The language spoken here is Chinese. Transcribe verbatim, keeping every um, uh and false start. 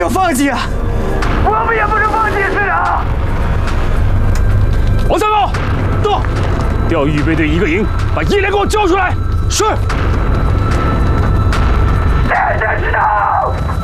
要放弃啊！我们也不能放弃，师长。 王三高，到，调预备队一个营，把叶连给我交出来。是。 谢谢师长。